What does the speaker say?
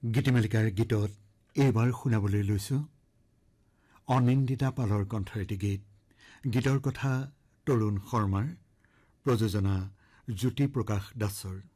গীতিমালিকাৰ গীতত এইবাৰ শুনাবলৈ লৈছো অনিন্দিতা পালৰ কণ্ঠৰ এটি গীত। গীতৰ কথা তৰুণ শৰ্মাৰ, প্ৰযোজনা জ্যোতি প্ৰকাশ দাসৰ।